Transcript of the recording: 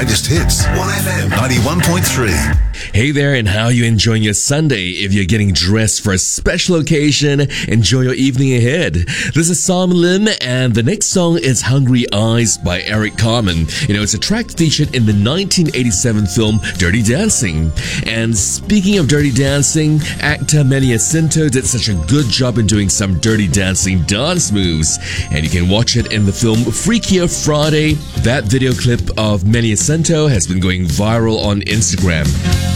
greatest hits. 1FM 91.3. Hey there, and how you enjoying your Sunday? If you're getting dressed for a special occasion, enjoy your evening ahead. This is Simon Lim, and the next song is Hungry Eyes by Eric Carmen. It's a track featured in the 1987 film Dirty Dancing. And speaking of Dirty Dancing, actor Manny Jacinto did such a good job in doing some Dirty Dancing dance moves. And you can watch it in the film Freakier Friday. That video clip of Manny Jacinto has been going viral on Instagram.